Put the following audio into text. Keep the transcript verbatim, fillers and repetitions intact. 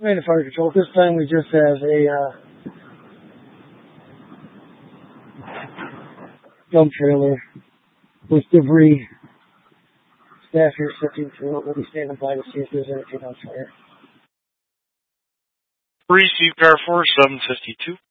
Command to Fire Control. This time we just have a uh, dump trailer with debris. Staff here sifting through it. We'll be standing by to see if there's anything on fire. Receive Car four seven fifty-two.